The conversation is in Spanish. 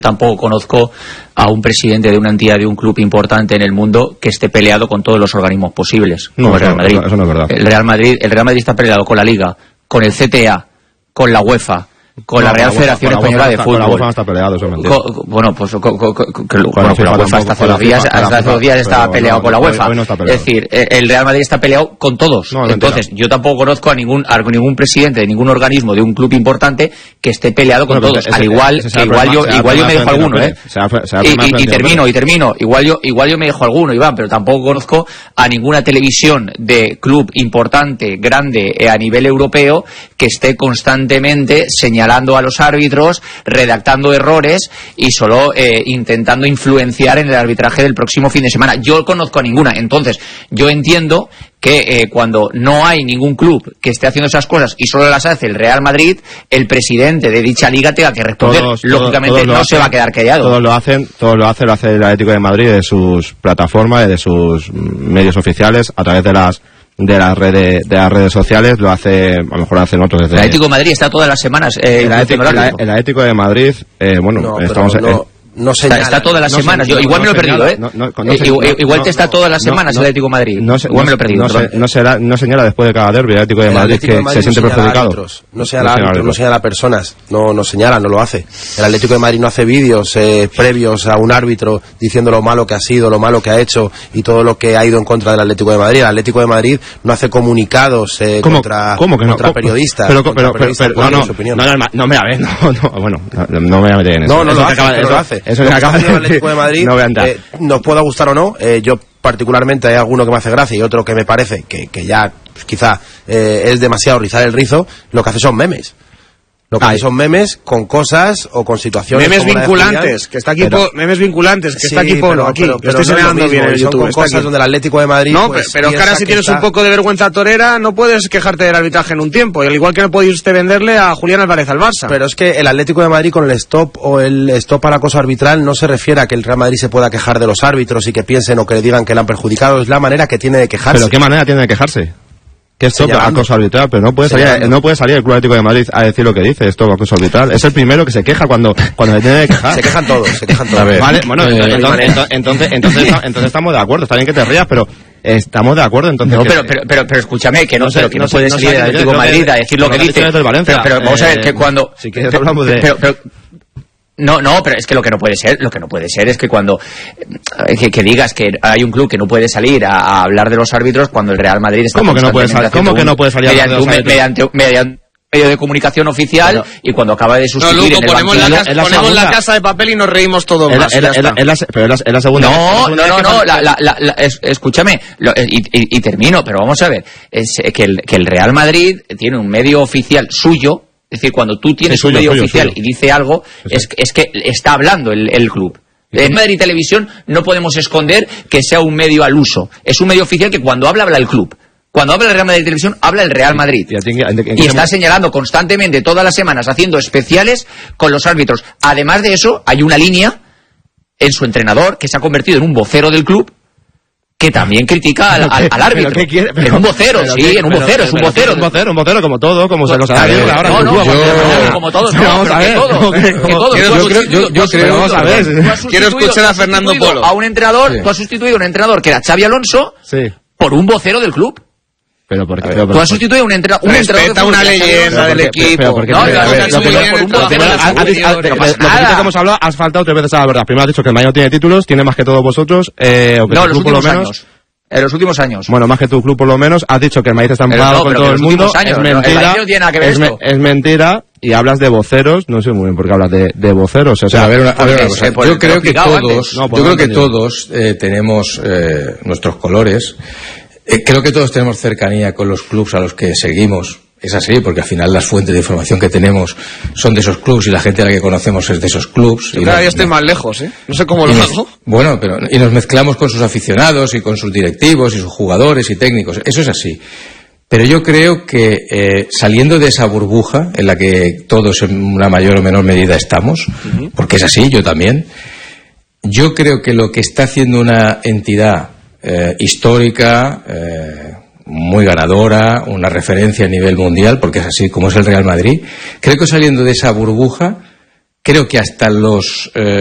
Tampoco conozco a un presidente de una entidad de un club importante en el mundo que esté peleado con todos los organismos posibles, como el Real Madrid. Eso no es verdad. El Real Madrid está peleado con la Liga, con el CTA, con la UEFA, con la Real Federación Española de Fútbol. Con la UEFA no está peleado, eso es mentira. Bueno, pues con la UEFA hasta hace 2 días estaba peleado con la UEFA. Es decir, el Real Madrid está peleado con todos. Entonces, yo tampoco conozco a ningún presidente de ningún organismo de un club importante que esté peleado con todos. Al igual que igual yo me dejo alguno, y termino. Igual yo me dejo alguno, Iván, pero tampoco conozco a ninguna televisión de club importante, grande a nivel europeo que esté constantemente señalando a los árbitros, redactando errores y solo intentando influenciar en el arbitraje del próximo fin de semana. Yo conozco a ninguna. Entonces, yo entiendo que cuando no hay ningún club que esté haciendo esas cosas y solo las hace el Real Madrid, el presidente de dicha liga tenga que responder. Lógicamente no se va a quedar callado. Todos lo hace el Atlético de Madrid de sus plataformas, de sus medios oficiales, a través de las redes sociales. Lo hace, a lo mejor hacen otros desde... El Atlético de Madrid está todas las semanas el Atlético de Madrid no señala, está todas las semanas. Igual me lo he perdido, igual te está todas las semanas el Atlético de Madrid. Igual me lo he perdido. No señala después de cada derbi el Atlético de Madrid que se siente perjudicado. No señala personas, no señala, no lo hace. El Atlético de Madrid no hace vídeos previos a un árbitro diciendo lo malo que ha sido, lo malo que ha hecho y todo lo que ha ido en contra del Atlético de Madrid. El Atlético de Madrid no hace comunicados contra periodistas. No me a ver, no me voy a meter en eso. No lo hace. Eso que acaba de decir, Atlético de Madrid, nos pueda gustar o no, yo particularmente hay alguno que me hace gracia y otro que me parece que ya pues, quizá es demasiado rizar el rizo. Lo que hace son memes. Lo que hay son memes con cosas o con situaciones. Memes vinculantes, que está aquí memes vinculantes, que está aquí Polo, aquí. Pero estoy señalando bien en YouTube. Son cosas donde el Atlético de Madrid. No, pero ahora si tienes un poco de vergüenza torera, no puedes quejarte del arbitraje en un tiempo. Al igual que no podéis usted venderle a Julián Álvarez al Barça. Pero es que el Atlético de Madrid con el stop o el stop al acoso arbitral no se refiere a que el Real Madrid se pueda quejar de los árbitros y que piensen o que le digan que le han perjudicado. Es la manera que tiene de quejarse. ¿Pero qué manera tiene de quejarse? Que esto es acoso arbitral, pero no puede salir el Club Atlético de Madrid a decir lo que dice, esto es acoso arbitral. Es el primero que se queja cuando le tiene que quejar. Se quejan todos. Vale, bueno, entonces estamos de acuerdo, está bien que te rías, pero estamos de acuerdo, entonces. No, pero escúchame, que no puede salir el Atlético de Madrid a decir lo que dice. Pero vamos a ver que cuando... Si quieres hablamos de... No, pero es que lo que no puede ser es que cuando que digas que hay un club que no puede salir a hablar de los árbitros cuando el Real Madrid está ¿Cómo que no puede salir a hablar de los árbitros? Mediante medio de comunicación oficial y cuando acaba de sustituir en el banquillo ponemos la casa de papel y nos reímos todos más. Pero es la segunda. Escúchame y termino, pero vamos a ver, es que el Real Madrid tiene un medio oficial suyo. Es decir, cuando tú tienes un medio oficial y dice algo, es que está hablando el club. En Madrid Televisión no podemos esconder que sea un medio al uso. Es un medio oficial que cuando habla el club. Cuando habla el Real Madrid Televisión, habla el Real Madrid. Y está señalando constantemente, todas las semanas, haciendo especiales con los árbitros. Además de eso, hay una línea en su entrenador que se ha convertido en un vocero del club, que también critica al árbitro. En un vocero, es un vocero. Un vocero como todo, como se lo sabe ahora. Como todos, yo creo, vamos a ver. Quiero escuchar a Fernando Polo. A un entrenador, tú has sustituido a un entrenador que era Xavi Alonso por un vocero del club. Pero porque tú has sustituido a un entrenador. Respeta una leyenda del equipo. Lo que hemos hablado, has faltado 3 veces a la verdad. Primero has dicho que el Madrid no tiene títulos, tiene más que todos vosotros, o que no, los últimos años. En los últimos años. Bueno, más que tu club por lo menos. Has dicho que el Madrid está enfadado con todo el mundo. Es mentira. Es mentira. Y hablas de voceros. No sé muy bien por qué hablas de voceros. O sea, a ver una cosa. Yo creo que todos tenemos nuestros colores. Creo que todos tenemos cercanía con los clubs a los que seguimos. Es así, porque al final las fuentes de información que tenemos son de esos clubs y la gente a la que conocemos es de esos clubs. Yo cada día estoy más lejos, No sé cómo lo hago. Bueno, y nos mezclamos con sus aficionados y con sus directivos y sus jugadores y técnicos. Eso es así. Pero yo creo que saliendo de esa burbuja en la que todos en una mayor o menor medida estamos, porque es así, yo también, yo creo que lo que está haciendo una entidad histórica, muy ganadora, una referencia a nivel mundial, porque es así como es el Real Madrid, creo que saliendo de esa burbuja creo que hasta los